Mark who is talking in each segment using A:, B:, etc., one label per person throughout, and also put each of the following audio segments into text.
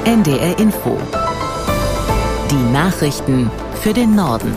A: NDR Info. Die Nachrichten für den Norden.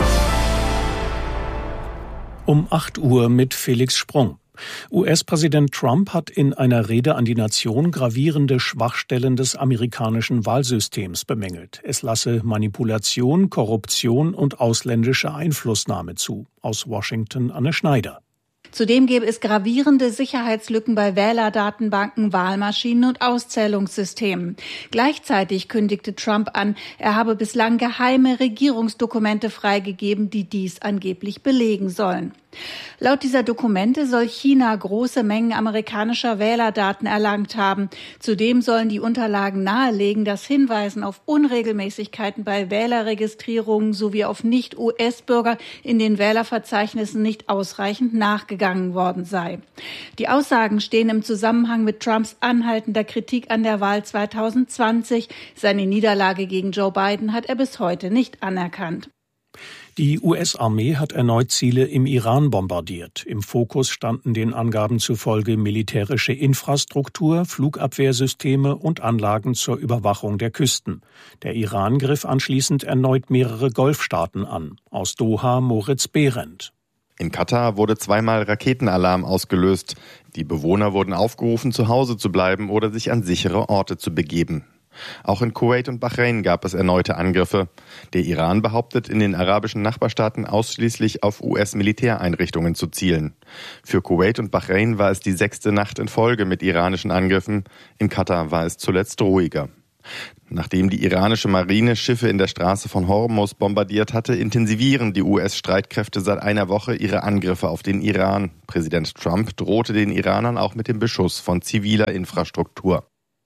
B: Um 8 Uhr mit Felix Sprung. US-Präsident Trump hat in einer Rede an die Nation gravierende Schwachstellen des amerikanischen Wahlsystems bemängelt. Es lasse Manipulation, Korruption und ausländische Einflussnahme zu. Aus Washington Anne Schneider.
C: Zudem gäbe es gravierende Sicherheitslücken bei Wählerdatenbanken, Wahlmaschinen und Auszählungssystemen. Gleichzeitig kündigte Trump an, er habe bislang geheime Regierungsdokumente freigegeben, die dies angeblich belegen sollen. Laut dieser Dokumente soll China große Mengen amerikanischer Wählerdaten erlangt haben. Zudem sollen die Unterlagen nahelegen, dass Hinweisen auf Unregelmäßigkeiten bei Wählerregistrierungen sowie auf Nicht-US-Bürger in den Wählerverzeichnissen nicht ausreichend nachgegangen worden sei. Die Aussagen stehen im Zusammenhang mit Trumps anhaltender Kritik an der Wahl 2020. Seine Niederlage gegen Joe Biden hat er bis heute nicht anerkannt.
B: Die US-Armee hat erneut Ziele im Iran bombardiert. Im Fokus standen den Angaben zufolge militärische Infrastruktur, Flugabwehrsysteme und Anlagen zur Überwachung der Küsten. Der Iran griff anschließend erneut mehrere Golfstaaten an. Aus Doha Moritz Behrendt.
D: In Katar wurde zweimal Raketenalarm ausgelöst. Die Bewohner wurden aufgerufen, zu Hause zu bleiben oder sich an sichere Orte zu begeben. Auch in Kuwait und Bahrain gab es erneute Angriffe. Der Iran behauptet, in den arabischen Nachbarstaaten ausschließlich auf US-Militäreinrichtungen zu zielen. Für Kuwait und Bahrain war es die 6. Nacht in Folge mit iranischen Angriffen. In Katar war es zuletzt ruhiger. Nachdem die iranische Marine Schiffe in der Straße von Hormuz bombardiert hatte, intensivieren die US-Streitkräfte seit einer Woche ihre Angriffe auf den Iran. Präsident Trump drohte den Iranern auch mit dem Beschuss von ziviler Infrastruktur.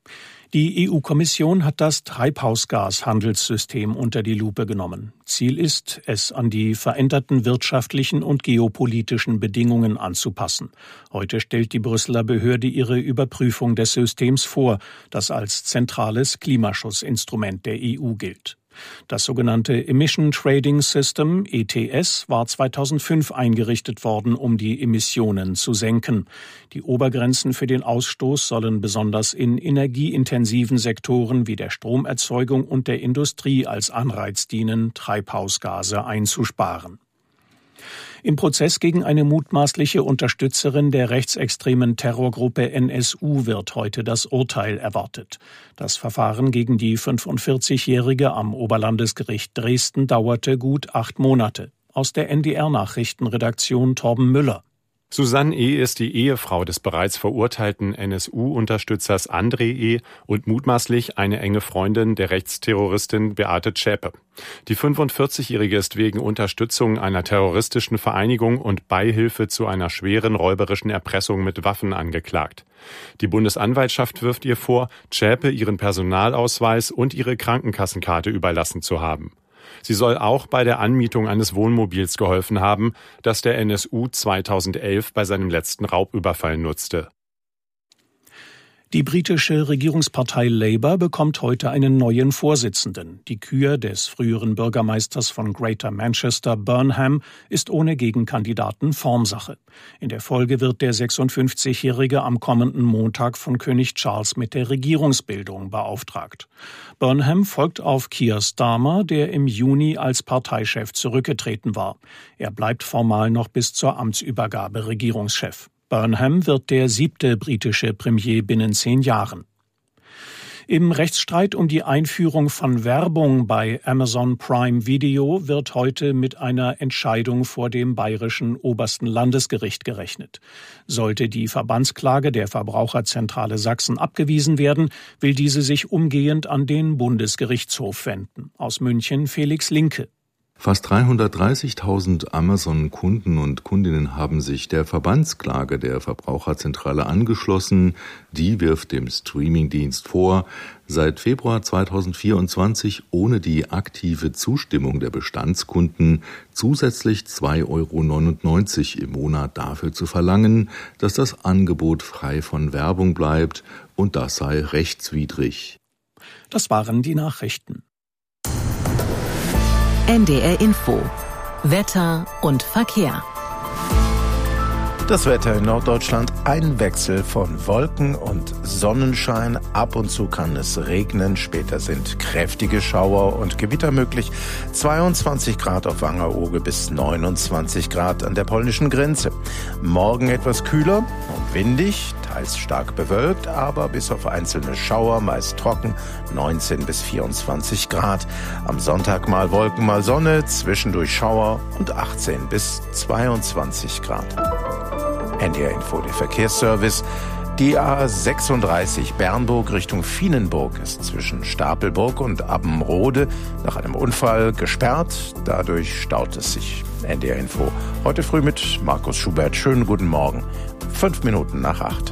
B: Die EU-Kommission hat das Treibhausgashandelssystem unter die Lupe genommen. Ziel ist, es an die veränderten wirtschaftlichen und geopolitischen Bedingungen anzupassen. Heute stellt die Brüsseler Behörde ihre Überprüfung des Systems vor, das als zentrales Klimaschutzinstrument der EU gilt. Das sogenannte Emission Trading System, ETS, war 2005 eingerichtet worden, um die Emissionen zu senken. Die Obergrenzen für den Ausstoß sollen besonders in energieintensiven Sektoren wie der Stromerzeugung und der Industrie als Anreiz dienen, Treibhausgase einzusparen. Im Prozess gegen eine mutmaßliche Unterstützerin der rechtsextremen Terrorgruppe NSU wird heute das Urteil erwartet. Das Verfahren gegen die 45-Jährige am Oberlandesgericht Dresden dauerte gut 8 Monate. Aus der NDR-Nachrichtenredaktion Torben Müller.
E: Susanne E. ist die Ehefrau des bereits verurteilten NSU-Unterstützers André E. und mutmaßlich eine enge Freundin der Rechtsterroristin Beate Zschäpe. Die 45-Jährige ist wegen Unterstützung einer terroristischen Vereinigung und Beihilfe zu einer schweren räuberischen Erpressung mit Waffen angeklagt. Die Bundesanwaltschaft wirft ihr vor, Zschäpe ihren Personalausweis und ihre Krankenkassenkarte überlassen zu haben. Sie soll auch bei der Anmietung eines Wohnmobils geholfen haben, das der NSU 2011 bei seinem letzten Raubüberfall nutzte.
B: Die britische Regierungspartei Labour bekommt heute einen neuen Vorsitzenden. Die Kür des früheren Bürgermeisters von Greater Manchester, Burnham, ist ohne Gegenkandidaten Formsache. In der Folge wird der 56-Jährige am kommenden Montag von König Charles mit der Regierungsbildung beauftragt. Burnham folgt auf Keir Starmer, der im Juni als Parteichef zurückgetreten war. Er bleibt formal noch bis zur Amtsübergabe Regierungschef. Burnham wird der 7. britische Premier binnen 10 Jahren. Im Rechtsstreit um die Einführung von Werbung bei Amazon Prime Video wird heute mit einer Entscheidung vor dem bayerischen obersten Landesgericht gerechnet. Sollte die Verbandsklage der Verbraucherzentrale Sachsen abgewiesen werden, will diese sich umgehend an den Bundesgerichtshof wenden. Aus München Felix Linke.
F: Fast 330.000 Amazon-Kunden und Kundinnen haben sich der Verbandsklage der Verbraucherzentrale angeschlossen. Die wirft dem Streamingdienst vor, seit Februar 2024 ohne die aktive Zustimmung der Bestandskunden zusätzlich 2,99 € im Monat dafür zu verlangen, dass das Angebot frei von Werbung bleibt, und das sei rechtswidrig.
B: Das waren die Nachrichten.
A: NDR Info. Wetter und Verkehr.
G: Das Wetter in Norddeutschland, ein Wechsel von Wolken und Sonnenschein. Ab und zu kann es regnen, später sind kräftige Schauer und Gewitter möglich. 22 Grad auf Wangerooge bis 29 Grad an der polnischen Grenze. Morgen etwas kühler und windig, teils stark bewölkt, aber bis auf einzelne Schauer, meist trocken, 19 bis 24 Grad. Am Sonntag mal Wolken, mal Sonne, zwischendurch Schauer und 18 bis 22 Grad. NDR Info, der Verkehrsservice. Die A36 Bernburg Richtung Vienenburg ist zwischen Stapelburg und Abbenrode nach einem Unfall gesperrt. Dadurch staut es sich. NDR Info. Heute früh mit Markus Schubert. Schönen guten Morgen. 5 Minuten nach 8.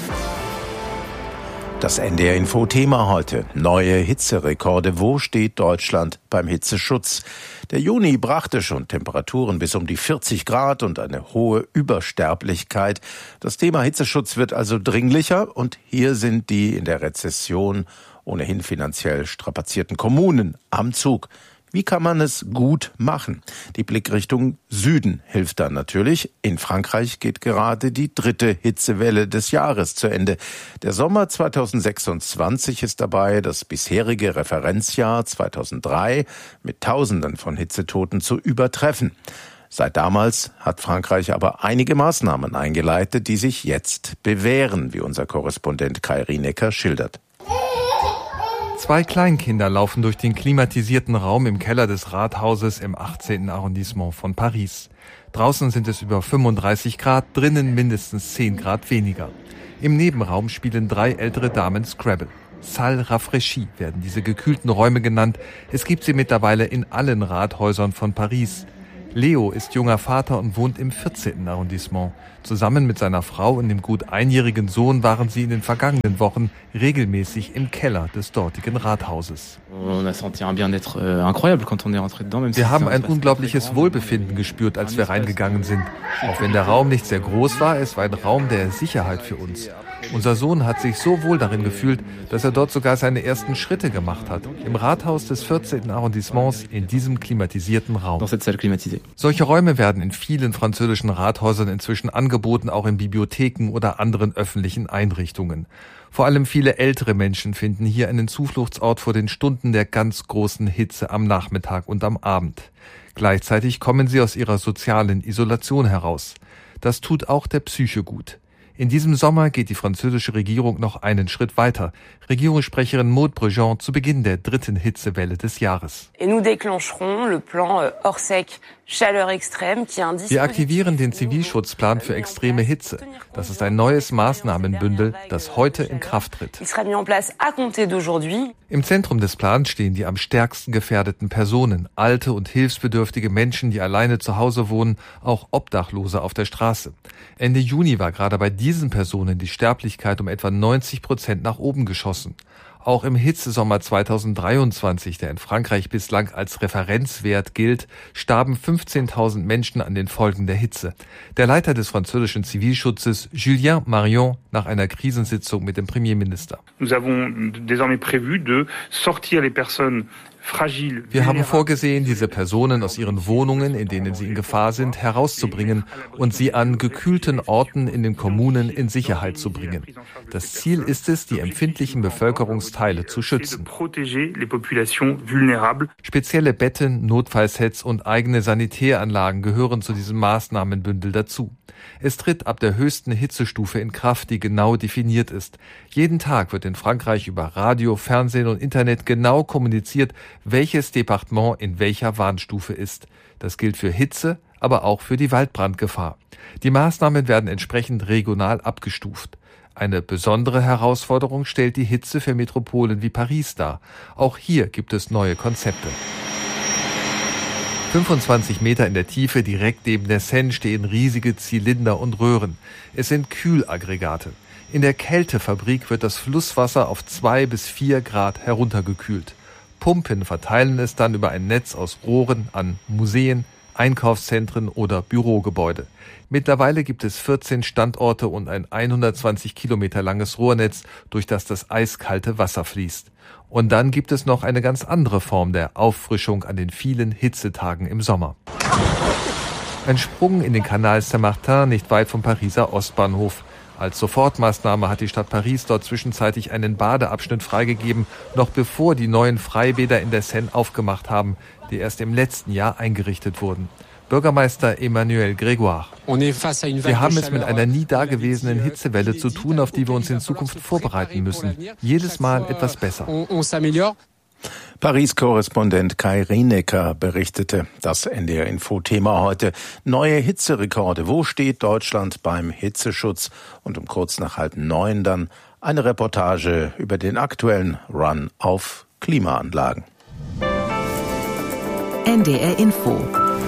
G: Das NDR Info Thema heute. Neue Hitzerekorde. Wo steht Deutschland beim Hitzeschutz? Der Juni brachte schon Temperaturen bis um die 40 Grad und eine hohe Übersterblichkeit. Das Thema Hitzeschutz wird also dringlicher und hier sind die in der Rezession ohnehin finanziell strapazierten Kommunen am Zug. Wie kann man es gut machen? Die Blickrichtung Süden hilft dann natürlich. In Frankreich geht gerade die 3. Hitzewelle des Jahres zu Ende. Der Sommer 2026 ist dabei, das bisherige Referenzjahr 2003 mit Tausenden von Hitzetoten zu übertreffen. Seit damals hat Frankreich aber einige Maßnahmen eingeleitet, die sich jetzt bewähren, wie unser Korrespondent Kai Rienecker schildert.
H: 2 Kleinkinder laufen durch den klimatisierten Raum im Keller des Rathauses im 18. Arrondissement von Paris. Draußen sind es über 35 Grad, drinnen mindestens 10 Grad weniger. Im Nebenraum spielen 3 ältere Damen Scrabble. Salle rafraîchie werden diese gekühlten Räume genannt. Es gibt sie mittlerweile in allen Rathäusern von Paris. Leo ist junger Vater und wohnt im 14. Arrondissement. Zusammen mit seiner Frau und dem gut einjährigen Sohn waren sie in den vergangenen Wochen regelmäßig im Keller des dortigen Rathauses. Wir haben ein unglaubliches Wohlbefinden gespürt, als wir reingegangen sind. Auch wenn der Raum nicht sehr groß war, es war ein Raum der Sicherheit für uns. Unser Sohn hat sich so wohl darin gefühlt, dass er dort sogar seine ersten Schritte gemacht hat. Im Rathaus des 14. Arrondissements in diesem klimatisierten Raum. Solche Räume werden in vielen französischen Rathäusern inzwischen angeboten, auch in Bibliotheken oder anderen öffentlichen Einrichtungen. Vor allem viele ältere Menschen finden hier einen Zufluchtsort vor den Stunden der ganz großen Hitze am Nachmittag und am Abend. Gleichzeitig kommen sie aus ihrer sozialen Isolation heraus. Das tut auch der Psyche gut. In diesem Sommer geht die französische Regierung noch einen Schritt weiter. Regierungssprecherin Maud Brejean zu Beginn der 3. Hitzewelle des Jahres. Wir aktivieren den Zivilschutzplan für extreme Hitze. Das ist ein neues Maßnahmenbündel, das heute in Kraft tritt. Im Zentrum des Plans stehen die am stärksten gefährdeten Personen, alte und hilfsbedürftige Menschen, die alleine zu Hause wohnen, auch Obdachlose auf der Straße. Ende Juni war gerade bei diesen Personen die Sterblichkeit um etwa 90% nach oben geschossen. Auch im Hitzesommer 2023, der in Frankreich bislang als Referenzwert gilt, starben 15.000 Menschen an den Folgen der Hitze. Der Leiter des französischen Zivilschutzes, Julien Marion, nach einer Krisensitzung mit dem Premierminister. Wir haben vorgesehen, diese Personen aus ihren Wohnungen, in denen sie in Gefahr sind, herauszubringen und sie an gekühlten Orten in den Kommunen in Sicherheit zu bringen. Das Ziel ist es, die empfindlichen Bevölkerungsteile zu schützen. Spezielle Betten, Notfallsets und eigene Sanitäranlagen gehören zu diesem Maßnahmenbündel dazu. Es tritt ab der höchsten Hitzestufe in Kraft, die genau definiert ist. Jeden Tag wird in Frankreich über Radio, Fernsehen und Internet genau kommuniziert, welches Departement in welcher Warnstufe ist. Das gilt für Hitze, aber auch für die Waldbrandgefahr. Die Maßnahmen werden entsprechend regional abgestuft. Eine besondere Herausforderung stellt die Hitze für Metropolen wie Paris dar. Auch hier gibt es neue Konzepte. 25 Meter in der Tiefe direkt neben der Seine stehen riesige Zylinder und Röhren. Es sind Kühlaggregate. In der Kältefabrik wird das Flusswasser auf 2 bis 4 Grad heruntergekühlt. Pumpen verteilen es dann über ein Netz aus Rohren an Museen, Einkaufszentren oder Bürogebäude. Mittlerweile gibt es 14 Standorte und ein 120 Kilometer langes Rohrnetz, durch das eiskalte Wasser fließt. Und dann gibt es noch eine ganz andere Form der Auffrischung an den vielen Hitzetagen im Sommer. Ein Sprung in den Canal Saint-Martin nicht weit vom Pariser Ostbahnhof. Als Sofortmaßnahme hat die Stadt Paris dort zwischenzeitlich einen Badeabschnitt freigegeben, noch bevor die neuen Freibäder in der Seine aufgemacht haben, die erst im letzten Jahr eingerichtet wurden. Bürgermeister Emmanuel Grégoire. Wir haben es mit einer nie dagewesenen Hitzewelle zu tun, auf die wir uns in Zukunft vorbereiten müssen. Jedes Mal etwas besser.
G: Paris-Korrespondent Kai Rienecker berichtete. Das NDR-Info-Thema heute. Neue Hitzerekorde. Wo steht Deutschland beim Hitzeschutz? Und um kurz nach 8:30 dann eine Reportage über den aktuellen Run auf Klimaanlagen.
A: NDR Info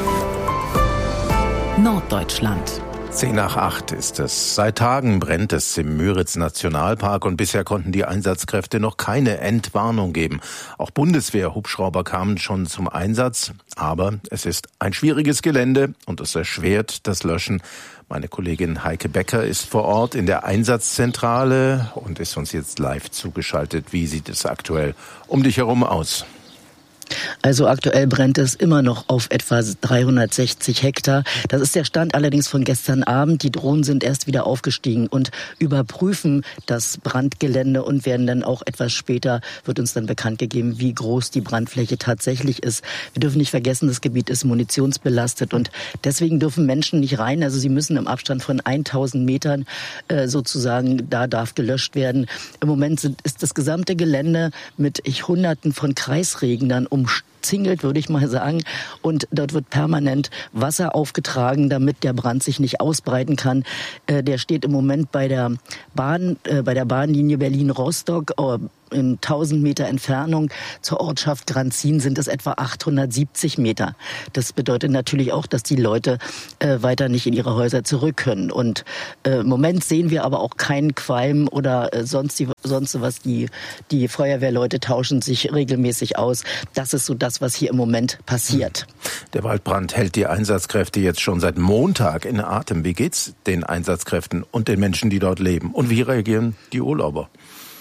A: Norddeutschland.
G: 7:10 ist es. Seit Tagen brennt es im Müritz-Nationalpark und bisher konnten die Einsatzkräfte noch keine Entwarnung geben. Auch Bundeswehr-Hubschrauber kamen schon zum Einsatz, aber es ist ein schwieriges Gelände und es erschwert das Löschen. Meine Kollegin Heike Becker ist vor Ort in der Einsatzzentrale und ist uns jetzt live zugeschaltet. Wie sieht es aktuell um dich herum aus?
I: Also aktuell brennt es immer noch auf etwa 360 Hektar. Das ist der Stand allerdings von gestern Abend. Die Drohnen sind erst wieder aufgestiegen und überprüfen das Brandgelände und werden dann auch etwas später, wird uns dann bekannt gegeben, wie groß die Brandfläche tatsächlich ist. Wir dürfen nicht vergessen, das Gebiet ist munitionsbelastet und deswegen dürfen Menschen nicht rein. Also sie müssen im Abstand von 1000 Metern sozusagen, da darf gelöscht werden. Im Moment ist das gesamte Gelände mit Hunderten von Kreisregnern umzingelt, würde ich mal sagen. Und dort wird permanent Wasser aufgetragen, damit der Brand sich nicht ausbreiten kann. Der steht im Moment bei der Bahnlinie Berlin-Rostock. In 1000 Meter Entfernung zur Ortschaft Granzin sind es etwa 870 Meter. Das bedeutet natürlich auch, dass die Leute weiter nicht in ihre Häuser zurück können. Und im Moment sehen wir aber auch keinen Qualm oder sonst was. Die Feuerwehrleute tauschen sich regelmäßig aus. Das ist so das, was hier im Moment passiert.
G: Der Waldbrand hält die Einsatzkräfte jetzt schon seit Montag in Atem. Wie geht's den Einsatzkräften und den Menschen, die dort leben? Und wie reagieren die Urlauber?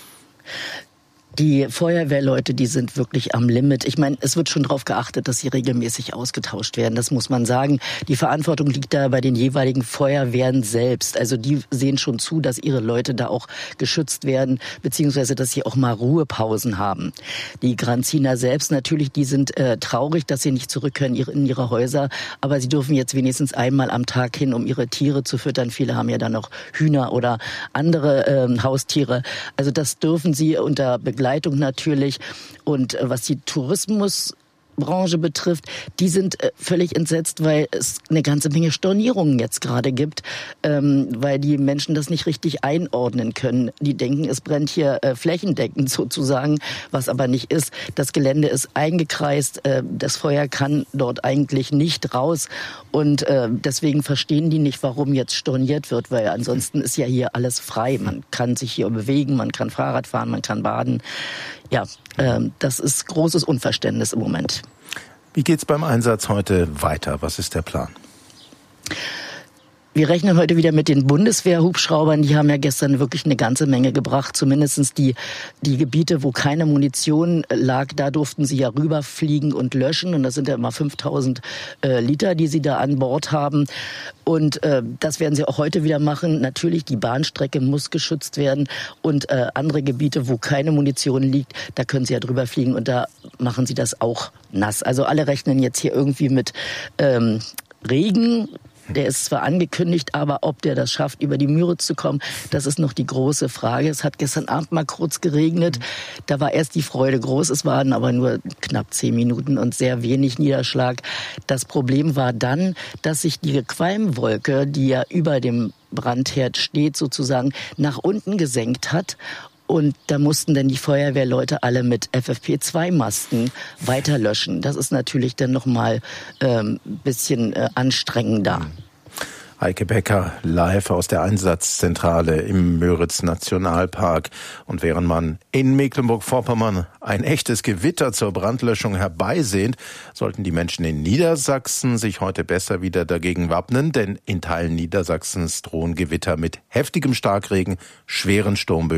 I: Die Feuerwehrleute, die sind wirklich am Limit. Ich meine, es wird schon darauf geachtet, dass sie regelmäßig ausgetauscht werden. Das muss man sagen. Die Verantwortung liegt da bei den jeweiligen Feuerwehren selbst. Also die sehen schon zu, dass ihre Leute da auch geschützt werden, beziehungsweise dass sie auch mal Ruhepausen haben. Die Granziner selbst natürlich, die sind traurig, dass sie nicht zurück können in ihre Häuser. Aber sie dürfen jetzt wenigstens einmal am Tag hin, um ihre Tiere zu füttern. Viele haben ja dann noch Hühner oder andere Haustiere. Also das dürfen sie unter Begleitung natürlich. Und was die Tourismusbranche betrifft, die sind völlig entsetzt, weil es eine ganze Menge Stornierungen jetzt gerade gibt, weil die Menschen das nicht richtig einordnen können. Die denken, es brennt hier flächendeckend sozusagen, was aber nicht ist. Das Gelände ist eingekreist, das Feuer kann dort eigentlich nicht raus und deswegen verstehen die nicht, warum jetzt storniert wird, weil ansonsten ist ja hier alles frei. Man kann sich hier bewegen, man kann Fahrrad fahren, man kann baden. Ja, das ist großes Unverständnis im Moment.
G: Wie geht's beim Einsatz heute weiter? Was ist der Plan?
I: Wir rechnen heute wieder mit den Bundeswehr-Hubschraubern. Die haben ja gestern wirklich eine ganze Menge gebracht. Zumindest die Gebiete, wo keine Munition lag, da durften sie ja rüberfliegen und löschen. Und das sind ja immer 5000 Liter, die sie da an Bord haben. Und das werden sie auch heute wieder machen. Natürlich, die Bahnstrecke muss geschützt werden. Und andere Gebiete, wo keine Munition liegt, da können sie ja drüber fliegen. Und da machen sie das auch nass. Also alle rechnen jetzt hier irgendwie mit Regen. Der ist zwar angekündigt, aber ob der das schafft, über die Müritz zu kommen, das ist noch die große Frage. Es hat gestern Abend mal kurz geregnet. Da war erst die Freude groß. Es waren aber nur knapp 10 Minuten und sehr wenig Niederschlag. Das Problem war dann, dass sich die Qualmwolke, die ja über dem Brandherd steht, sozusagen nach unten gesenkt hat. Und da mussten dann die Feuerwehrleute alle mit FFP2-Masken weiterlöschen. Das ist natürlich dann nochmal bisschen anstrengender.
G: Heike Becker live aus der Einsatzzentrale im Müritz-Nationalpark. Und während man in Mecklenburg-Vorpommern ein echtes Gewitter zur Brandlöschung herbeisehnt, sollten die Menschen in Niedersachsen sich heute besser wieder dagegen wappnen, denn in Teilen Niedersachsens drohen Gewitter mit heftigem Starkregen, schweren Sturmböen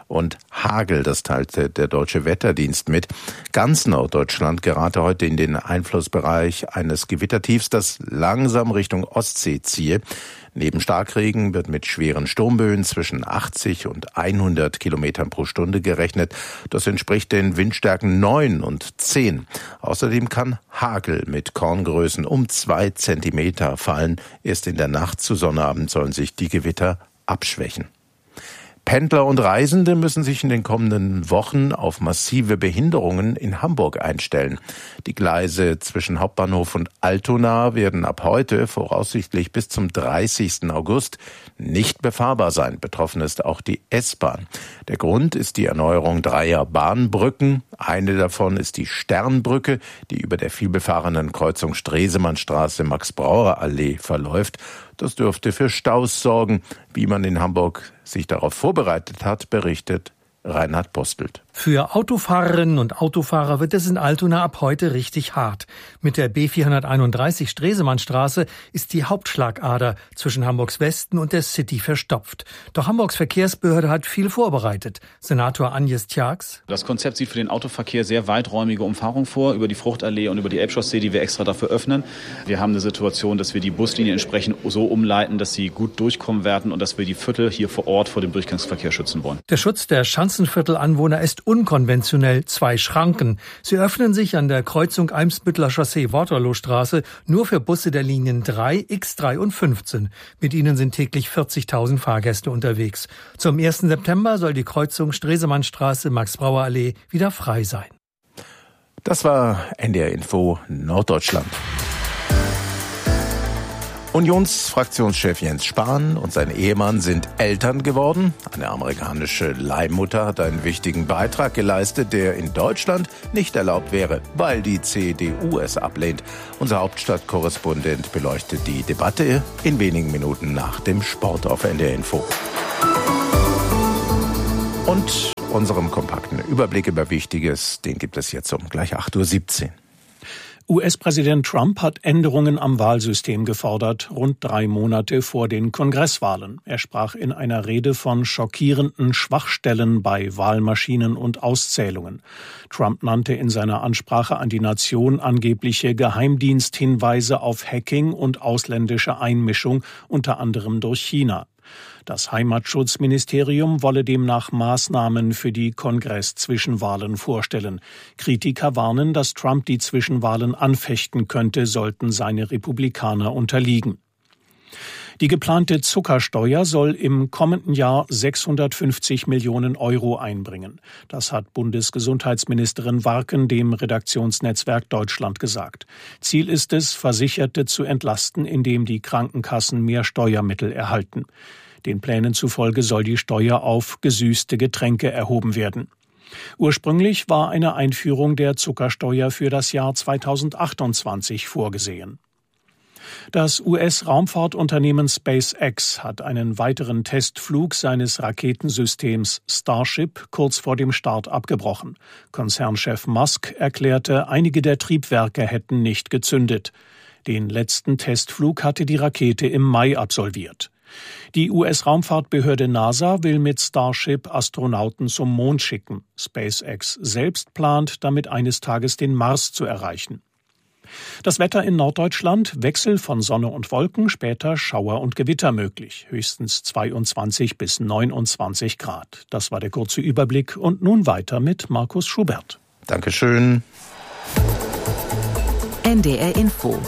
G: und Hagel. Das teilte der Deutsche Wetterdienst mit. Ganz Norddeutschland gerate heute in den Einflussbereich eines Gewittertiefs, das langsam Richtung Ostsee ziehe. Neben Starkregen wird mit schweren Sturmböen zwischen 80 und 100 Kilometern pro Stunde gerechnet. Das entspricht den Windstärken 9 und 10. Außerdem kann Hagel mit Korngrößen um 2 Zentimeter fallen. Erst in der Nacht zu Sonnabend sollen sich die Gewitter abschwächen. Pendler und Reisende müssen sich in den kommenden Wochen auf massive Behinderungen in Hamburg einstellen. Die Gleise zwischen Hauptbahnhof und Altona werden ab heute, voraussichtlich bis zum 30. August, nicht befahrbar sein. Betroffen ist auch die S-Bahn. Der Grund ist die Erneuerung 3 Bahnbrücken. Eine davon ist die Sternbrücke, die über der vielbefahrenen Kreuzung Stresemannstraße-Max-Brauer-Allee verläuft. Das dürfte für Staus sorgen. Wie man in Hamburg sich darauf vorbereitet hat, berichtet Reinhard Postelt.
J: Für Autofahrerinnen und Autofahrer wird es in Altona ab heute richtig hart. Mit der B431 Stresemannstraße ist die Hauptschlagader zwischen Hamburgs Westen und der City verstopft. Doch Hamburgs Verkehrsbehörde hat viel vorbereitet. Senator Agnes Tjax:
K: Das Konzept sieht für den Autoverkehr sehr weiträumige Umfahrung vor, über die Fruchtallee und über die Elbchaussee, die wir extra dafür öffnen. Wir haben eine Situation, dass wir die Buslinien entsprechend so umleiten, dass sie gut durchkommen werden und dass wir die Viertel hier vor Ort vor dem Durchgangsverkehr schützen wollen.
J: Der Schutz der Schanzenviertelanwohner ist unkonventionell. 2 Schranken. Sie öffnen sich an der Kreuzung Eimsbütteler Chaussee-Waterloostraße nur für Busse der Linien 3, X3 und 15. Mit ihnen sind täglich 40.000 Fahrgäste unterwegs. Zum 1. September soll die Kreuzung Stresemannstraße, Max-Brauer-Allee wieder frei sein.
G: Das war NDR Info Norddeutschland. Unionsfraktionschef Jens Spahn und sein Ehemann sind Eltern geworden. Eine amerikanische Leihmutter hat einen wichtigen Beitrag geleistet, der in Deutschland nicht erlaubt wäre, weil die CDU es ablehnt. Unser Hauptstadtkorrespondent beleuchtet die Debatte in wenigen Minuten nach dem Sport auf NDR Info. Und unserem kompakten Überblick über Wichtiges, den gibt es jetzt um gleich 8.17 Uhr.
B: US-Präsident Trump hat Änderungen am Wahlsystem gefordert, rund 3 Monate vor den Kongresswahlen. Er sprach in einer Rede von schockierenden Schwachstellen bei Wahlmaschinen und Auszählungen. Trump nannte in seiner Ansprache an die Nation angebliche Geheimdiensthinweise auf Hacking und ausländische Einmischung, unter anderem durch China. Das Heimatschutzministerium wolle demnach Maßnahmen für die Kongress-Zwischenwahlen vorstellen. Kritiker warnen, dass Trump die Zwischenwahlen anfechten könnte, sollten seine Republikaner unterliegen. Die geplante Zuckersteuer soll im kommenden Jahr 650 Millionen Euro einbringen. Das hat Bundesgesundheitsministerin Warken dem Redaktionsnetzwerk Deutschland gesagt. Ziel ist es, Versicherte zu entlasten, indem die Krankenkassen mehr Steuermittel erhalten. Den Plänen zufolge soll die Steuer auf gesüßte Getränke erhoben werden. Ursprünglich war eine Einführung der Zuckersteuer für das Jahr 2028 vorgesehen. Das US-Raumfahrtunternehmen SpaceX hat einen weiteren Testflug seines Raketensystems Starship kurz vor dem Start abgebrochen. Konzernchef Musk erklärte, einige der Triebwerke hätten nicht gezündet. Den letzten Testflug hatte die Rakete im Mai absolviert. Die US-Raumfahrtbehörde NASA will mit Starship Astronauten zum Mond schicken. SpaceX selbst plant, damit eines Tages den Mars zu erreichen. Das Wetter in Norddeutschland, Wechsel von Sonne und Wolken, später Schauer und Gewitter möglich. Höchstens 22 bis 29 Grad. Das war der kurze Überblick und nun weiter mit Markus Schubert.
G: Dankeschön.
A: NDR Info.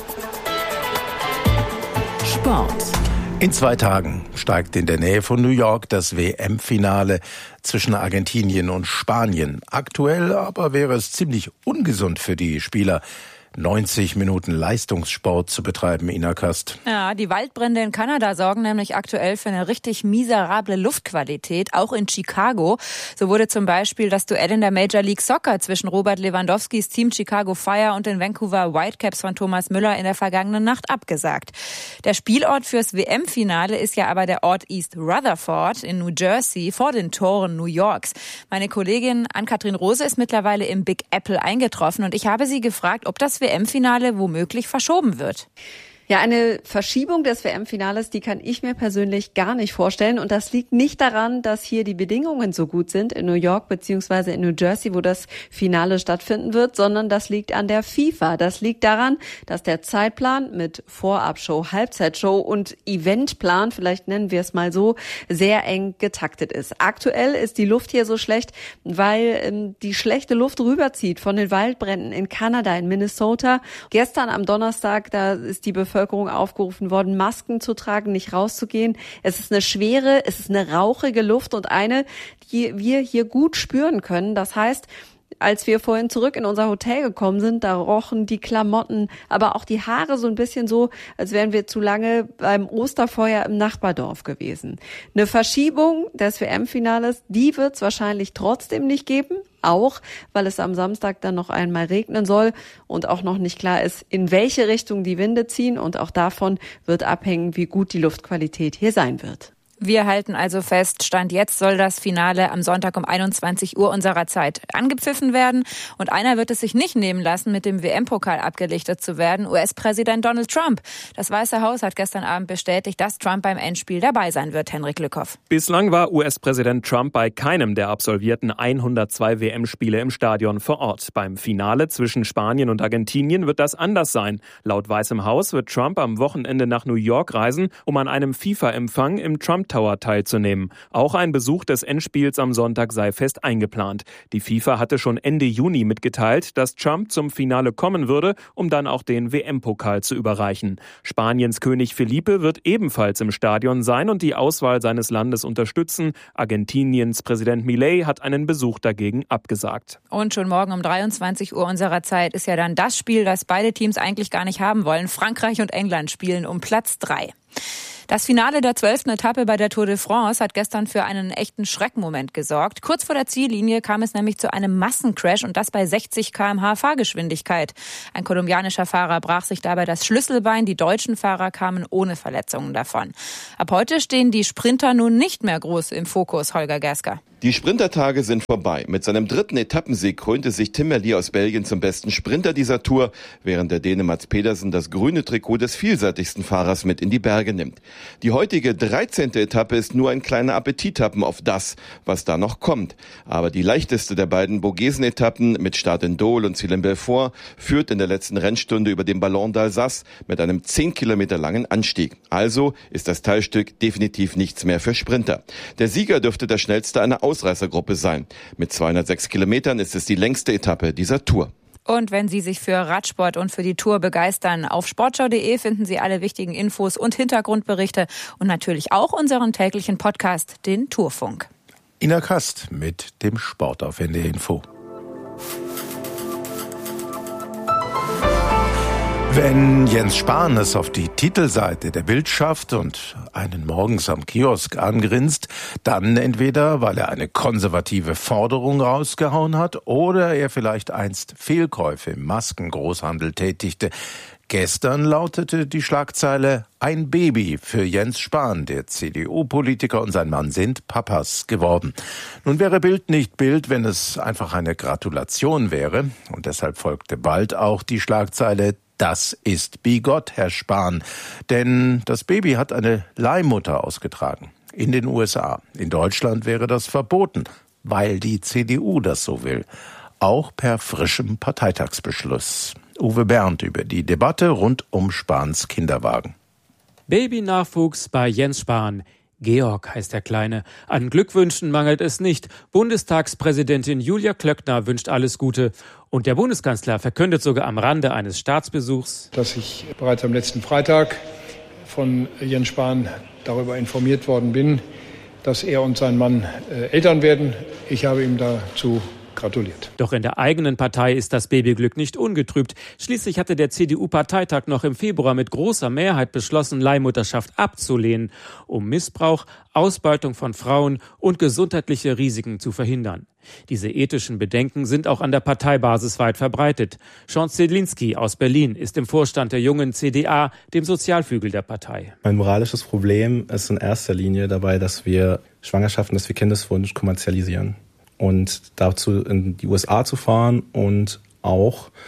A: Sport.
G: In 2 Tagen steigt in der Nähe von New York das WM-Finale zwischen Argentinien und Spanien. Aktuell aber wäre es ziemlich ungesund für die Spieler, 90 Minuten Leistungssport zu betreiben, Ina Kast.
L: Ja, die Waldbrände in Kanada sorgen nämlich aktuell für eine richtig miserable Luftqualität, auch in Chicago. So wurde zum Beispiel das Duell in der Major League Soccer zwischen Robert Lewandowskis Team Chicago Fire und den Vancouver Whitecaps von Thomas Müller in der vergangenen Nacht abgesagt. Der Spielort fürs WM-Finale ist ja aber der Ort East Rutherford in New Jersey vor den Toren New Yorks. Meine Kollegin Ann-Kathrin Rose ist mittlerweile im Big Apple eingetroffen und ich habe sie gefragt, ob das WM-Finale womöglich verschoben wird.
M: Ja, eine Verschiebung des WM-Finales, die kann ich mir persönlich gar nicht vorstellen. Und das liegt nicht daran, dass hier die Bedingungen so gut sind in New York bzw. in New Jersey, wo das Finale stattfinden wird, sondern das liegt an der FIFA. Das liegt daran, dass der Zeitplan mit Vorabshow, Halbzeitshow und Eventplan, vielleicht nennen wir es mal so, sehr eng getaktet ist. Aktuell ist die Luft hier so schlecht, weil die schlechte Luft rüberzieht von den Waldbränden in Kanada, in Minnesota. Gestern am Donnerstag, da ist die Bevölkerung aufgerufen worden, Masken zu tragen, nicht rauszugehen. Es ist eine schwere, es ist eine rauchige Luft und eine, die wir hier gut spüren können. Das heißt, als wir vorhin zurück in unser Hotel gekommen sind, da rochen die Klamotten, aber auch die Haare so ein bisschen so, als wären wir zu lange beim Osterfeuer im Nachbardorf gewesen. Eine Verschiebung des WM-Finales, die wird es wahrscheinlich trotzdem nicht geben. Auch, weil es am Samstag dann noch einmal regnen soll und auch noch nicht klar ist, in welche Richtung die Winde ziehen. Und auch davon wird abhängen, wie gut die Luftqualität hier sein wird.
L: Wir halten also fest, Stand jetzt soll das Finale am Sonntag um 21 Uhr unserer Zeit angepfiffen werden. Und einer wird es sich nicht nehmen lassen, mit dem WM-Pokal abgelichtet zu werden, US-Präsident Donald Trump. Das Weiße Haus hat gestern Abend bestätigt, dass Trump beim Endspiel dabei sein wird, Henrik Lückhoff.
N: Bislang war US-Präsident Trump bei keinem der absolvierten 102 WM-Spiele im Stadion vor Ort. Beim Finale zwischen Spanien und Argentinien wird das anders sein. Laut Weißem Haus wird Trump am Wochenende nach New York reisen, um an einem FIFA-Empfang im Trump Tower teilzunehmen. Auch ein Besuch des Endspiels am Sonntag sei fest eingeplant. Die FIFA hatte schon Ende Juni mitgeteilt, dass Trump zum Finale kommen würde, um dann auch den WM-Pokal zu überreichen. Spaniens König Felipe wird ebenfalls im Stadion sein und die Auswahl seines Landes unterstützen. Argentiniens Präsident Milei hat einen Besuch dagegen abgesagt.
L: Und schon morgen um 23 Uhr unserer Zeit ist ja dann das Spiel, das beide Teams eigentlich gar nicht haben wollen. Frankreich und England spielen um Platz 3. Das Finale der 12. Etappe bei der Tour de France hat gestern für einen echten Schreckmoment gesorgt. Kurz vor der Ziellinie kam es nämlich zu einem Massencrash und das bei 60 km/h Fahrgeschwindigkeit. Ein kolumbianischer Fahrer brach sich dabei das Schlüsselbein. Die deutschen Fahrer kamen ohne Verletzungen davon. Ab heute stehen die Sprinter nun nicht mehr groß im Fokus, Holger Gersker.
O: Die Sprintertage sind vorbei. Mit seinem 3. Etappensieg krönte sich Tim Merlier aus Belgien zum besten Sprinter dieser Tour, während der Däne Mads Pedersen das grüne Trikot des vielseitigsten Fahrers mit in die Berge nimmt. Die heutige 13. Etappe ist nur ein kleiner Appetithappen auf das, was da noch kommt. Aber die leichteste der beiden Vogesen-Etappen mit Start in Dole und Ziel in Belfort führt in der letzten Rennstunde über den Ballon d'Alsace mit einem 10 Kilometer langen Anstieg. Also ist das Teilstück definitiv nichts mehr für Sprinter. Der Sieger dürfte der schnellste einer Ausreißergruppe sein. Mit 206 Kilometern ist es die längste Etappe dieser Tour.
L: Und wenn Sie sich für Radsport und für die Tour begeistern, auf sportschau.de finden Sie alle wichtigen Infos und Hintergrundberichte und natürlich auch unseren täglichen Podcast, den Tourfunk.
G: Ina Kast mit dem Sport auf NDR Info. Wenn Jens Spahn es auf die Titelseite der Bild schafft und einen morgens am Kiosk angrinst, dann entweder, weil er eine konservative Forderung rausgehauen hat oder er vielleicht einst Fehlkäufe im Maskengroßhandel tätigte. Gestern lautete die Schlagzeile: Ein Baby für Jens Spahn. Der CDU-Politiker und sein Mann sind Papas geworden. Nun wäre Bild nicht Bild, wenn es einfach eine Gratulation wäre. Und deshalb folgte bald auch die Schlagzeile: Das ist bigott, Herr Spahn. Denn das Baby hat eine Leihmutter ausgetragen. In den USA. In Deutschland wäre das verboten, weil die CDU das so will. Auch per frischem Parteitagsbeschluss. Uwe Bernd über die Debatte rund um Spahns Kinderwagen.
P: Babynachwuchs bei Jens Spahn. Georg heißt der Kleine. An Glückwünschen mangelt es nicht. Bundestagspräsidentin Julia Klöckner wünscht alles Gute. Und der Bundeskanzler verkündet sogar am Rande eines Staatsbesuchs,
Q: dass ich bereits am letzten Freitag von Jens Spahn darüber informiert worden bin, dass er und sein Mann Eltern werden. Ich habe ihm dazu gratuliert.
P: Doch in der eigenen Partei ist das Babyglück nicht ungetrübt. Schließlich hatte der CDU-Parteitag noch im Februar mit großer Mehrheit beschlossen, Leihmutterschaft abzulehnen, um Missbrauch, Ausbeutung von Frauen und gesundheitliche Risiken zu verhindern. Diese ethischen Bedenken sind auch an der Parteibasis weit verbreitet. Sean Zielinski aus Berlin ist im Vorstand der jungen CDA, dem Sozialflügel der Partei.
R: Mein moralisches Problem ist in erster Linie dabei, dass wir Schwangerschaften, dass wir Kindeswunsch kommerzialisieren. Und dazu in die USA zu fahren und auch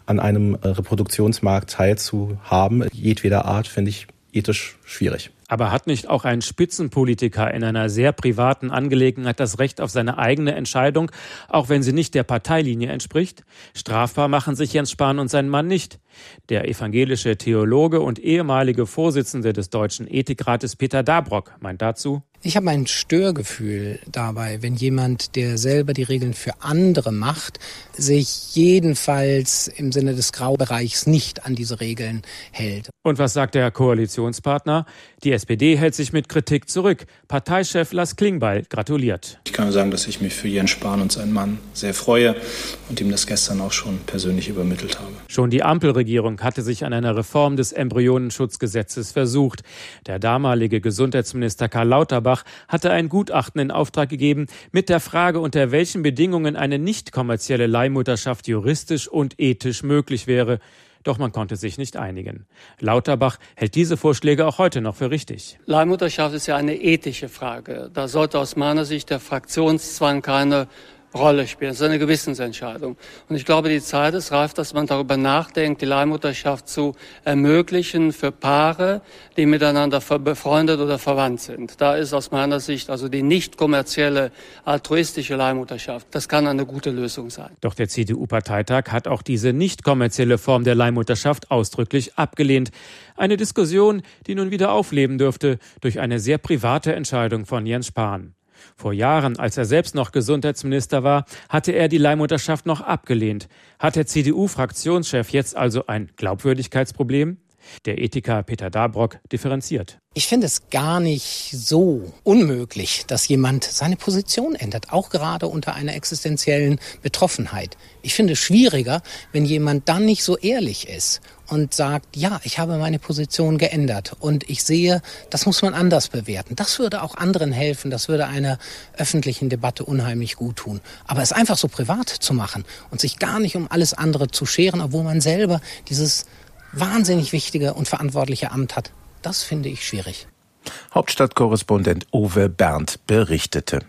R: an einem Reproduktionsmarkt teilzuhaben, jedweder Art, finde ich ethisch schwierig.
P: Aber hat nicht auch ein Spitzenpolitiker in einer sehr privaten Angelegenheit das Recht auf seine eigene Entscheidung, auch wenn sie nicht der Parteilinie entspricht? Strafbar machen sich Jens Spahn und sein Mann nicht. Der evangelische Theologe und ehemalige Vorsitzende des Deutschen Ethikrates Peter Dabrock meint dazu:
S: Ich habe ein Störgefühl dabei, wenn jemand, der selber die Regeln für andere macht, sich jedenfalls im Sinne des Graubereichs nicht an diese Regeln hält.
P: Und was sagt der Koalitionspartner? Die SPD hält sich mit Kritik zurück. Parteichef Lars Klingbeil gratuliert.
T: Ich kann nur sagen, dass ich mich für Jens Spahn und seinen Mann sehr freue und ihm das gestern auch schon persönlich übermittelt habe.
P: Schon die Ampelregierung hatte sich an einer Reform des Embryonenschutzgesetzes versucht. Der damalige Gesundheitsminister Karl Lauterbach hatte ein Gutachten in Auftrag gegeben mit der Frage, unter welchen Bedingungen eine nicht kommerzielle Leihmutterschaft juristisch und ethisch möglich wäre. Doch man konnte sich nicht einigen. Lauterbach hält diese Vorschläge auch heute noch für richtig.
U: Leihmutterschaft ist ja eine ethische Frage. Da sollte aus meiner Sicht der Fraktionszwang keine Rolle spielen. Das ist eine Gewissensentscheidung. Und ich glaube, die Zeit ist reif, dass man darüber nachdenkt, die Leihmutterschaft zu ermöglichen für Paare, die miteinander befreundet oder verwandt sind. Da ist aus meiner Sicht also die nicht kommerzielle, altruistische Leihmutterschaft. Das kann eine gute Lösung sein.
P: Doch der CDU-Parteitag hat auch diese nicht kommerzielle Form der Leihmutterschaft ausdrücklich abgelehnt. Eine Diskussion, die nun wieder aufleben dürfte durch eine sehr private Entscheidung von Jens Spahn. Vor Jahren, als er selbst noch Gesundheitsminister war, hatte er die Leihmutterschaft noch abgelehnt. Hat der CDU-Fraktionschef jetzt also ein Glaubwürdigkeitsproblem? Der Ethiker Peter Dabrock differenziert.
S: Ich finde es gar nicht so unmöglich, dass jemand seine Position ändert, auch gerade unter einer existenziellen Betroffenheit. Ich finde es schwieriger, wenn jemand dann nicht so ehrlich ist und sagt, ja, ich habe meine Position geändert und ich sehe, das muss man anders bewerten. Das würde auch anderen helfen, das würde einer öffentlichen Debatte unheimlich gut tun. Aber es einfach so privat zu machen und sich gar nicht um alles andere zu scheren, obwohl man selber dieses wahnsinnig wichtige und verantwortliche Amt hat, das finde ich schwierig.
G: Hauptstadtkorrespondent Uwe Berndt berichtete.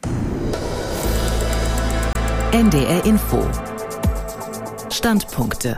A: NDR Info. Standpunkte.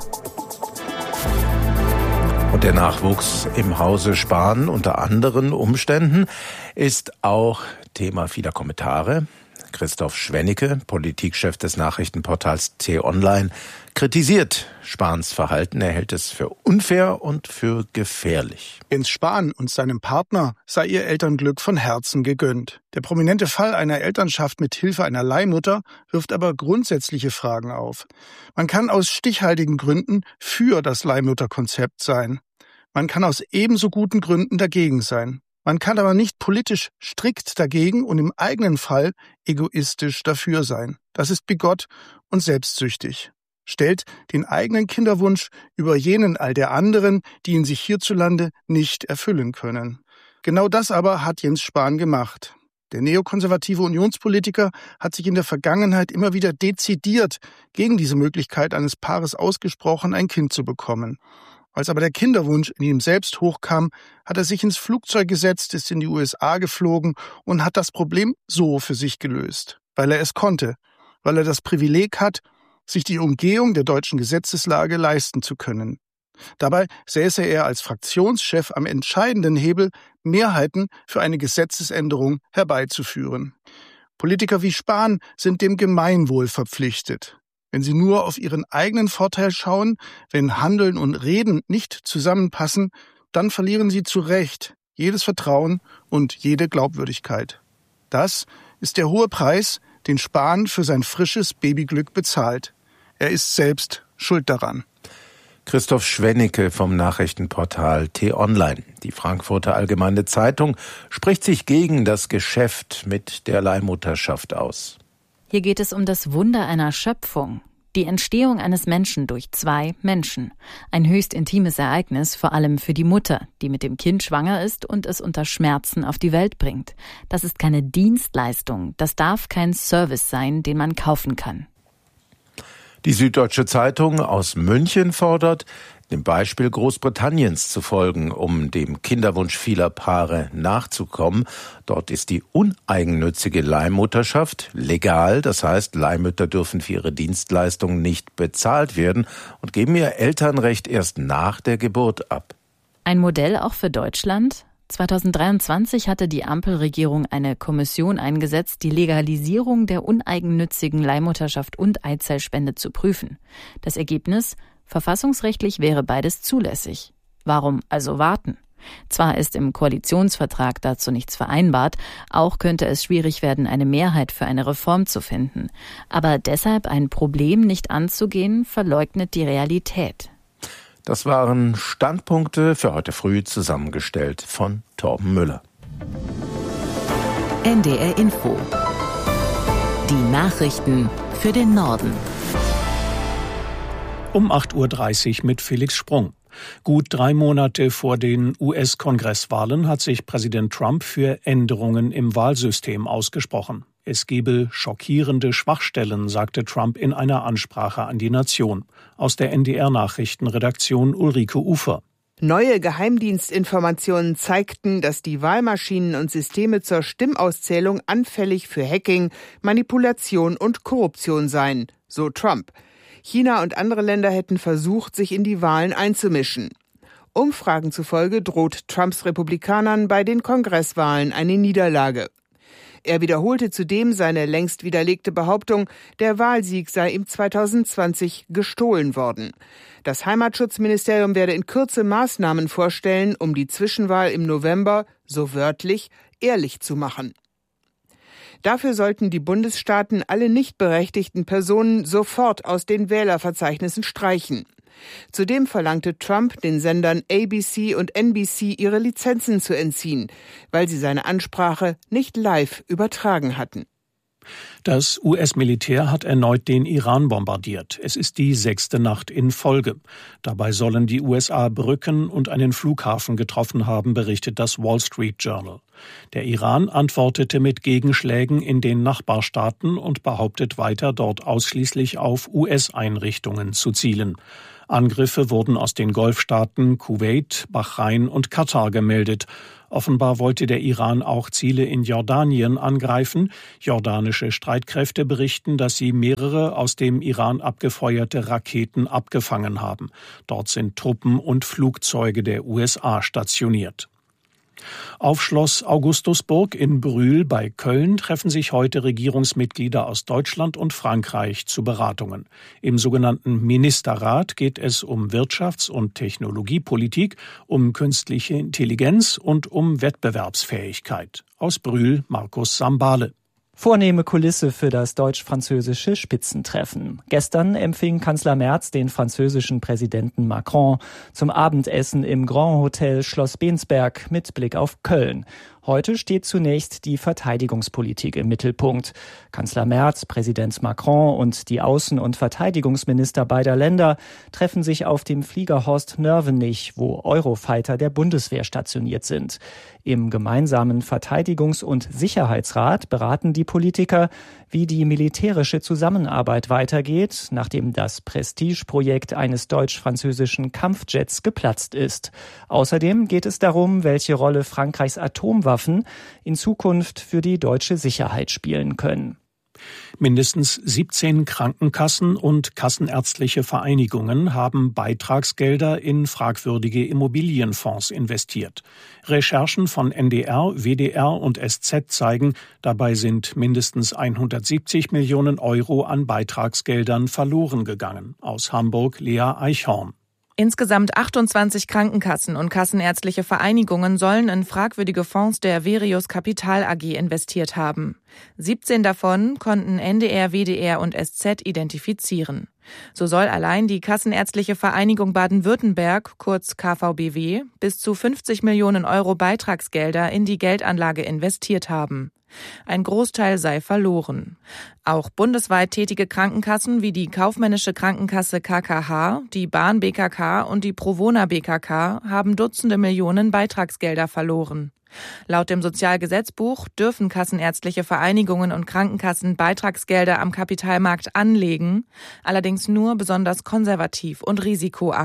G: Und der Nachwuchs im Hause Spahn unter anderen Umständen ist auch Thema vieler Kommentare. Christoph Schwennecke, Politikchef des Nachrichtenportals T-Online, kritisiert Spahns Verhalten. Er hält es für unfair und für gefährlich.
V: Jens Spahn und seinem Partner sei ihr Elternglück von Herzen gegönnt. Der prominente Fall einer Elternschaft mit Hilfe einer Leihmutter wirft aber grundsätzliche Fragen auf. Man kann aus stichhaltigen Gründen für das Leihmutterkonzept sein. Man kann aus ebenso guten Gründen dagegen sein. Man kann aber nicht politisch strikt dagegen und im eigenen Fall egoistisch dafür sein. Das ist bigott und selbstsüchtig. Stellt den eigenen Kinderwunsch über jenen all der anderen, die ihn sich hierzulande nicht erfüllen können. Genau das aber hat Jens Spahn gemacht. Der neokonservative Unionspolitiker hat sich in der Vergangenheit immer wieder dezidiert gegen diese Möglichkeit eines Paares ausgesprochen, ein Kind zu bekommen. Als aber der Kinderwunsch in ihm selbst hochkam, hat er sich ins Flugzeug gesetzt, ist in die USA geflogen und hat das Problem so für sich gelöst. Weil er es konnte, weil er das Privileg hat, sich die Umgehung der deutschen Gesetzeslage leisten zu können. Dabei säße er als Fraktionschef am entscheidenden Hebel, Mehrheiten für eine Gesetzesänderung herbeizuführen. Politiker wie Spahn sind dem Gemeinwohl verpflichtet. Wenn sie nur auf ihren eigenen Vorteil schauen, wenn Handeln und Reden nicht zusammenpassen, dann verlieren sie zu Recht jedes Vertrauen und jede Glaubwürdigkeit. Das ist der hohe Preis, den Spahn für sein frisches Babyglück bezahlt. Er ist selbst schuld daran.
G: Christoph Schwennecke vom Nachrichtenportal T-Online. Die Frankfurter Allgemeine Zeitung spricht sich gegen das Geschäft mit der Leihmutterschaft aus.
W: Hier geht es um das Wunder einer Schöpfung. Die Entstehung eines Menschen durch zwei Menschen. Ein höchst intimes Ereignis, vor allem für die Mutter, die mit dem Kind schwanger ist und es unter Schmerzen auf die Welt bringt. Das ist keine Dienstleistung. Das darf kein Service sein, den man kaufen kann.
G: Die Süddeutsche Zeitung aus München fordert, dem Beispiel Großbritanniens zu folgen, um dem Kinderwunsch vieler Paare nachzukommen. Dort ist die uneigennützige Leihmutterschaft legal. Das heißt, Leihmütter dürfen für ihre Dienstleistungen nicht bezahlt werden und geben ihr Elternrecht erst nach der Geburt ab.
W: Ein Modell auch für Deutschland? 2023 hatte die Ampelregierung eine Kommission eingesetzt, die Legalisierung der uneigennützigen Leihmutterschaft und Eizellspende zu prüfen. Das Ergebnis? Verfassungsrechtlich wäre beides zulässig. Warum also warten? Zwar ist im Koalitionsvertrag dazu nichts vereinbart, auch könnte es schwierig werden, eine Mehrheit für eine Reform zu finden. Aber deshalb ein Problem nicht anzugehen, verleugnet die Realität.
G: Das waren Standpunkte für heute früh, zusammengestellt von Torben Müller.
A: NDR Info. Die Nachrichten für den Norden.
B: Um 8.30 Uhr mit Felix Sprung. Gut 3 Monate vor den US-Kongresswahlen hat sich Präsident Trump für Änderungen im Wahlsystem ausgesprochen. Es gebe schockierende Schwachstellen, sagte Trump in einer Ansprache an die Nation. Aus der NDR-Nachrichtenredaktion Ulrike Ufer.
C: Neue Geheimdienstinformationen zeigten, dass die Wahlmaschinen und Systeme zur Stimmauszählung anfällig für Hacking, Manipulation und Korruption seien, so Trump. China und andere Länder hätten versucht, sich in die Wahlen einzumischen. Umfragen zufolge droht Trumps Republikanern bei den Kongresswahlen eine Niederlage. Er wiederholte zudem seine längst widerlegte Behauptung, der Wahlsieg sei ihm 2020 gestohlen worden. Das Heimatschutzministerium werde in Kürze Maßnahmen vorstellen, um die Zwischenwahl im November, so wörtlich, ehrlich zu machen. Dafür sollten die Bundesstaaten alle nicht berechtigten Personen sofort aus den Wählerverzeichnissen streichen. Zudem verlangte Trump, den Sendern ABC und NBC ihre Lizenzen zu entziehen, weil sie seine Ansprache nicht live übertragen hatten.
B: Das US-Militär hat erneut den Iran bombardiert. Es ist die 6. Nacht in Folge. Dabei sollen die USA Brücken und einen Flughafen getroffen haben, berichtet das Wall Street Journal. Der Iran antwortete mit Gegenschlägen in den Nachbarstaaten und behauptet weiter, dort ausschließlich auf US-Einrichtungen zu zielen. Angriffe wurden aus den Golfstaaten Kuwait, Bahrain und Katar gemeldet. Offenbar wollte der Iran auch Ziele in Jordanien angreifen. Jordanische Streitkräfte berichten, dass sie mehrere aus dem Iran abgefeuerte Raketen abgefangen haben. Dort sind Truppen und Flugzeuge der USA stationiert. Auf Schloss Augustusburg in Brühl bei Köln treffen sich heute Regierungsmitglieder aus Deutschland und Frankreich zu Beratungen. Im sogenannten Ministerrat geht es um Wirtschafts- und Technologiepolitik, um künstliche Intelligenz und um Wettbewerbsfähigkeit. Aus Brühl Markus Sambale.
D: Vornehme Kulisse für das deutsch-französische Spitzentreffen. Gestern empfing Kanzler Merz den französischen Präsidenten Macron zum Abendessen im Grand Hotel Schloss Bensberg mit Blick auf Köln. Heute steht zunächst die Verteidigungspolitik im Mittelpunkt. Kanzler Merz, Präsident Macron und die Außen- und Verteidigungsminister beider Länder treffen sich auf dem Flieger Horst Nörvenich, wo Eurofighter der Bundeswehr stationiert sind. Im gemeinsamen Verteidigungs- und Sicherheitsrat beraten die Politiker, wie die militärische Zusammenarbeit weitergeht, nachdem das Prestigeprojekt eines deutsch-französischen Kampfjets geplatzt ist. Außerdem geht es darum, welche Rolle Frankreichs Atomwaffen in Zukunft für die deutsche Sicherheit spielen können.
B: Mindestens 17 Krankenkassen und kassenärztliche Vereinigungen haben Beitragsgelder in fragwürdige Immobilienfonds investiert. Recherchen von NDR, WDR und SZ zeigen, dabei sind mindestens 170 Millionen Euro an Beitragsgeldern verloren gegangen. Aus Hamburg Lea Eichhorn.
E: Insgesamt 28 Krankenkassen und kassenärztliche Vereinigungen sollen in fragwürdige Fonds der Verius Kapital AG investiert haben. 17 davon konnten NDR, WDR und SZ identifizieren. So soll allein die Kassenärztliche Vereinigung Baden-Württemberg, kurz KVBW, bis zu 50 Millionen Euro Beitragsgelder in die Geldanlage investiert haben. Ein Großteil sei verloren. Auch bundesweit tätige Krankenkassen wie die Kaufmännische Krankenkasse KKH, die Bahn BKK und die Provona BKK haben Dutzende Millionen Beitragsgelder verloren. Laut dem Sozialgesetzbuch dürfen kassenärztliche Vereinigungen und Krankenkassen Beitragsgelder am Kapitalmarkt anlegen, allerdings nur besonders konservativ und risikoarm.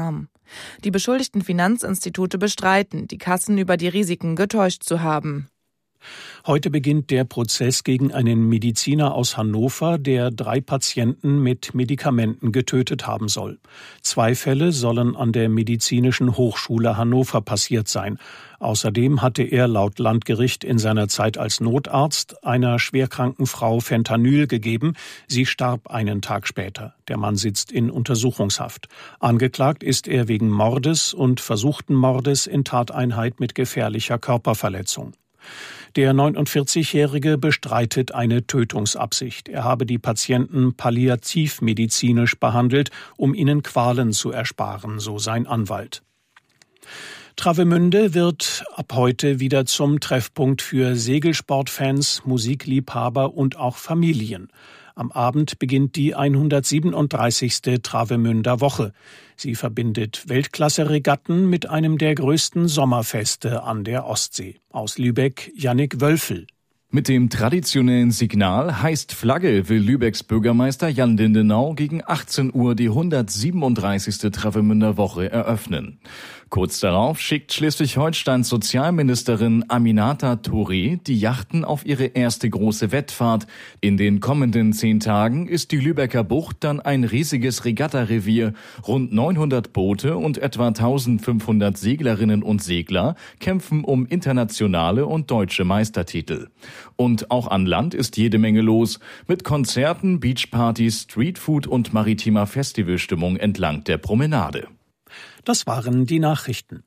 E: Die beschuldigten Finanzinstitute bestreiten, die Kassen über die Risiken getäuscht zu haben.
B: Heute beginnt der Prozess gegen einen Mediziner aus Hannover, der 3 Patienten mit Medikamenten getötet haben soll. 2 Fälle sollen an der Medizinischen Hochschule Hannover passiert sein. Außerdem hatte er laut Landgericht in seiner Zeit als Notarzt einer schwerkranken Frau Fentanyl gegeben. Sie starb einen Tag später. Der Mann sitzt in Untersuchungshaft. Angeklagt ist er wegen Mordes und versuchten Mordes in Tateinheit mit gefährlicher Körperverletzung. Der 49-Jährige bestreitet eine Tötungsabsicht. Er habe die Patienten palliativmedizinisch behandelt, um ihnen Qualen zu ersparen, so sein Anwalt. Travemünde wird ab heute wieder zum Treffpunkt für Segelsportfans, Musikliebhaber und auch Familien. Am Abend beginnt die 137. Travemünder Woche. Sie verbindet Weltklasse-Regatten mit einem der größten Sommerfeste an der Ostsee. Aus Lübeck, Jannik Wölfel.
F: Mit dem traditionellen Signal heißt Flagge will Lübecks Bürgermeister Jan Lindenau gegen 18 Uhr die 137. Travemünder Woche eröffnen. Kurz darauf schickt Schleswig-Holsteins Sozialministerin Aminata Touré die Yachten auf ihre erste große Wettfahrt. In den kommenden 10 Tagen ist die Lübecker Bucht dann ein riesiges Regattarevier. Rund 900 Boote und etwa 1500 Seglerinnen und Segler kämpfen um internationale und deutsche Meistertitel. Und auch an Land ist jede Menge los. Mit Konzerten, Beachpartys, Streetfood und maritimer Festivalstimmung entlang der Promenade.
B: Das waren die Nachrichten.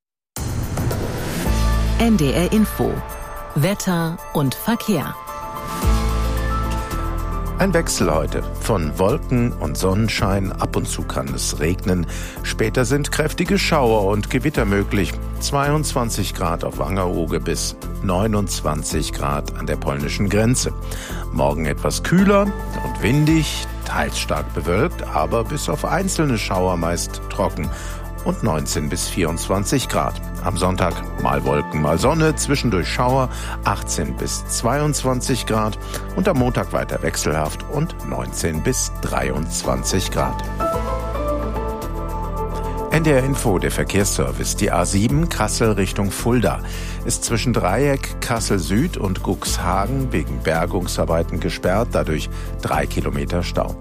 A: NDR Info. Wetter und Verkehr.
G: Ein Wechsel heute. Von Wolken und Sonnenschein, ab und zu kann es regnen. Später sind kräftige Schauer und Gewitter möglich. 22 Grad auf Wangerooge bis 29 Grad an der polnischen Grenze. Morgen etwas kühler und windig, teils stark bewölkt, aber bis auf einzelne Schauer meist trocken. Und 19 bis 24 Grad. Am Sonntag mal Wolken, mal Sonne, zwischendurch Schauer, 18 bis 22 Grad. Und am Montag weiter wechselhaft und 19 bis 23 Grad. NDR Info, der Verkehrsservice. Die A7 Kassel Richtung Fulda ist zwischen Dreieck, Kassel Süd und Cuxhagen wegen Bergungsarbeiten gesperrt, dadurch 3 Kilometer Stau.